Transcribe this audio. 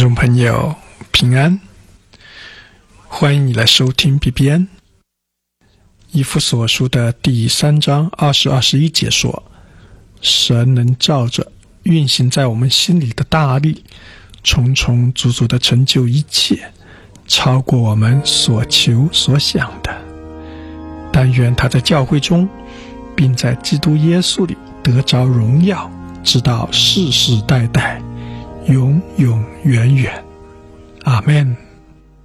众朋友平安，欢迎你来收听 BBN。 以弗所书的第3章20、21节说，神能照着运行在我们心里的大力，充充足足的成就一切，超过我们所求所想的。但愿他在教会中，并在基督耶稣里得着荣耀，直到世世代代，永永远远。阿们。